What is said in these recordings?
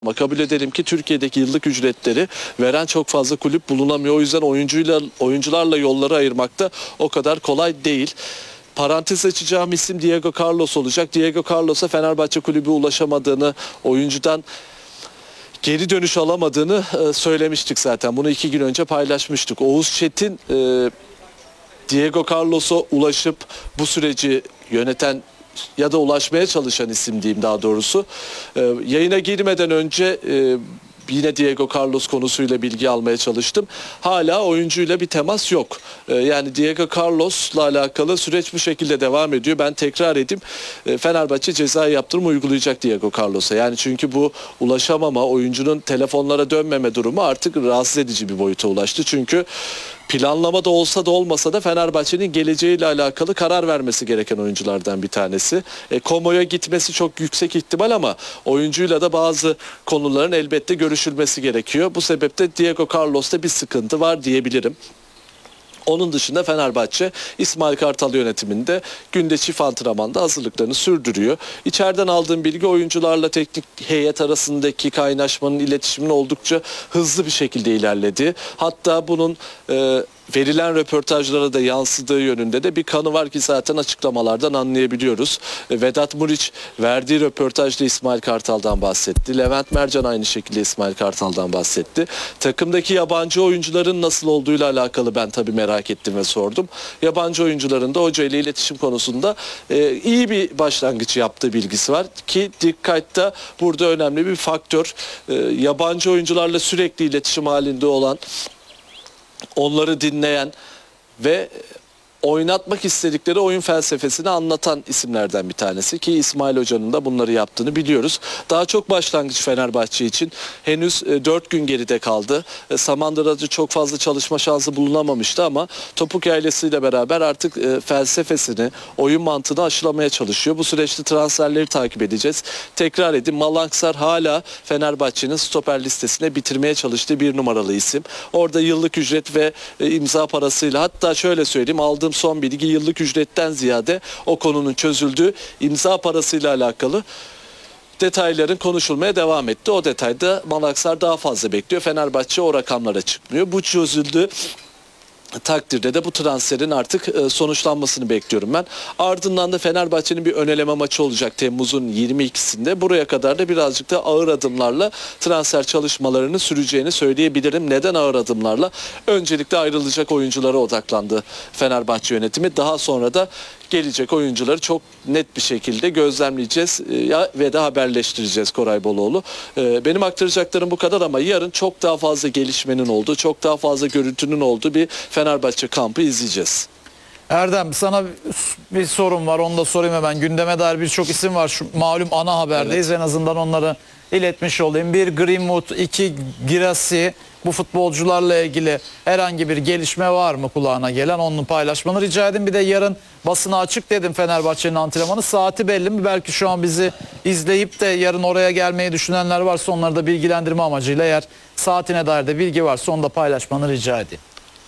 Ama kabul edelim ki Türkiye'deki yıllık ücretleri veren çok fazla kulüp bulunamıyor. O yüzden oyuncularla yolları ayırmakta o kadar kolay değil. Parantez açacağım isim Diego Carlos olacak. Diego Carlos'a Fenerbahçe kulübü ulaşamadığını, oyuncudan geri dönüş alamadığını söylemiştik zaten. Bunu 2 gün önce paylaşmıştık. Oğuz Çetin Diego Carlos'a ulaşıp bu süreci yöneten ya da ulaşmaya çalışan isim diyeyim daha doğrusu. Yayına girmeden önce yine Diego Carlos konusuyla bilgi almaya çalıştım. Hala oyuncuyla bir temas yok. Yani Diego Carlos'la alakalı süreç bu şekilde devam ediyor. Ben tekrar edeyim. Fenerbahçe cezai yaptırım uygulayacak Diego Carlos'a. Yani çünkü bu ulaşamama, oyuncunun telefonlara dönmeme durumu artık rahatsız edici bir boyuta ulaştı. Çünkü planlamada olsa da olmasa da Fenerbahçe'nin geleceğiyle alakalı karar vermesi gereken oyunculardan bir tanesi. Como'ya gitmesi çok yüksek ihtimal ama oyuncuyla da bazı konuların elbette görüşülmesi gerekiyor. Bu sebeple Diego Carlos'ta bir sıkıntı var diyebilirim. Onun dışında Fenerbahçe İsmail Kartal yönetiminde günde çift antrenmanda hazırlıklarını sürdürüyor. İçeriden aldığım bilgi oyuncularla teknik heyet arasındaki kaynaşmanın, iletişimin oldukça hızlı bir şekilde ilerledi. Hatta bunun verilen röportajlara da yansıdığı yönünde de bir kanı var ki zaten açıklamalardan anlayabiliyoruz. Vedat Muriç verdiği röportajda İsmail Kartal'dan bahsetti. Levent Mercan aynı şekilde İsmail Kartal'dan bahsetti. Takımdaki yabancı oyuncuların nasıl olduğuyla alakalı ben tabii merak ettim ve sordum. Yabancı oyuncuların da hoca ile iletişim konusunda iyi bir başlangıç yaptığı bilgisi var ki dikkat da burada önemli bir faktör. Yabancı oyuncularla sürekli iletişim halinde olan, onları dinleyen ve oynatmak istedikleri oyun felsefesini anlatan isimlerden bir tanesi ki İsmail Hoca'nın da bunları yaptığını biliyoruz. Daha çok başlangıç Fenerbahçe için. Henüz 4 gün geride kaldı. Samandıra'da çok fazla çalışma şansı bulunamamıştı ama Topuk ailesiyle beraber artık felsefesini, oyun mantığını aşılamaya çalışıyor. Bu süreçte transferleri takip edeceğiz. Tekrar edeyim, Malanksar hala Fenerbahçe'nin stoper listesine bitirmeye çalıştığı bir numaralı isim. Orada yıllık ücret ve imza parasıyla, hatta şöyle söyleyeyim, aldığım son bilgi yıllık ücretten ziyade o konunun çözüldüğü, imza parasıyla alakalı detayların konuşulmaya devam etti. O detayda Malaksar daha fazla bekliyor. Fenerbahçe o rakamlara çıkmıyor. Bu çözüldü takdirde de bu transferin artık sonuçlanmasını bekliyorum ben. Ardından da Fenerbahçe'nin bir ön eleme maçı olacak Temmuz'un 22'sinde. Buraya kadar da birazcık da ağır adımlarla transfer çalışmalarını süreceğini söyleyebilirim. Neden ağır adımlarla? Öncelikle ayrılacak oyunculara odaklandı Fenerbahçe yönetimi. Daha sonra da gelecek oyuncuları çok net bir şekilde gözlemleyeceğiz ve de haberleştireceğiz Koray Boloğlu. Benim aktaracaklarım bu kadar ama yarın çok daha fazla gelişmenin olduğu, çok daha fazla görüntünün olduğu bir Fenerbahçe kampı izleyeceğiz. Erdem, sana bir sorum var, onu da sorayım hemen. Gündeme dair birçok isim var. Şu malum ana haberdeyiz. Evet. En azından onları iletmiş olayım. 1 Greenwood, 2 Girassi. Bu futbolcularla ilgili herhangi bir gelişme var mı kulağına gelen? Onu paylaşmanı rica edin. Bir de yarın basına açık dedim Fenerbahçe'nin antrenmanı. Saati belli mi? Belki şu an bizi izleyip de yarın oraya gelmeyi düşünenler varsa onları da bilgilendirme amacıyla, eğer saatine dair de bilgi varsa onu da paylaşmanı rica edeyim.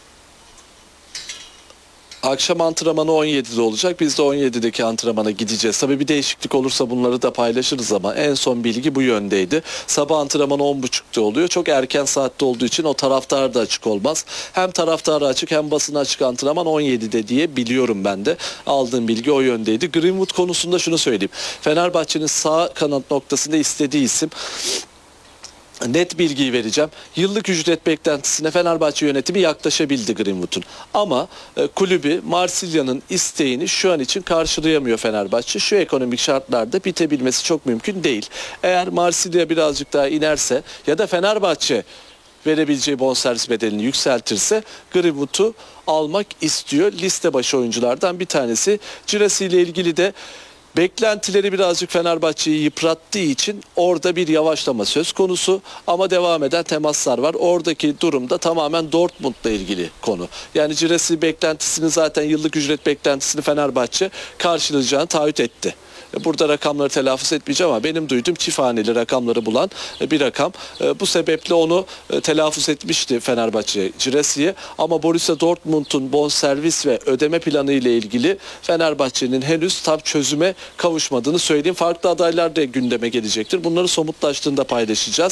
Akşam antrenmanı 17'de olacak. Biz de 17'deki antrenmana gideceğiz. Tabii bir değişiklik olursa bunları da paylaşırız ama en son bilgi bu yöndeydi. Sabah antrenmanı 10.30'da oluyor. Çok erken saatte olduğu için o taraftar da açık olmaz. Hem taraftara açık hem basına açık antrenman 17'de diye biliyorum ben de. Aldığım bilgi o yöndeydi. Greenwood konusunda şunu söyleyeyim. Fenerbahçe'nin sağ kanat noktasında istediği isim, net bilgiyi vereceğim. Yıllık ücret beklentisine Fenerbahçe yönetimi yaklaşabildi Greenwood'un. Ama kulübü Marsilya'nın isteğini şu an için karşılayamıyor Fenerbahçe. Şu ekonomik şartlarda bitebilmesi çok mümkün değil. Eğer Marsilya birazcık daha inerse ya da Fenerbahçe verebileceği bonservis bedelini yükseltirse Greenwood'u almak istiyor. Liste başı oyunculardan bir tanesi. Girassi ile ilgili de beklentileri birazcık Fenerbahçe'yi yıprattığı için orada bir yavaşlama söz konusu ama devam eden temaslar var. Oradaki durumda tamamen Dortmund'la ilgili konu. Yani Girassi beklentisini, zaten yıllık ücret beklentisini Fenerbahçe karşılayacağını taahhüt etti. Burada rakamları telaffuz etmeyeceğim ama benim duyduğum çift haneli rakamları bulan bir rakam. Bu sebeple onu telaffuz etmişti Fenerbahçe Girassi, ama Borussia Dortmund'un bonservis ve ödeme planı ile ilgili Fenerbahçe'nin henüz tam çözüme kavuşmadığını söyleyeyim. Farklı adaylar da gündeme gelecektir. Bunları somutlaştığında paylaşacağız.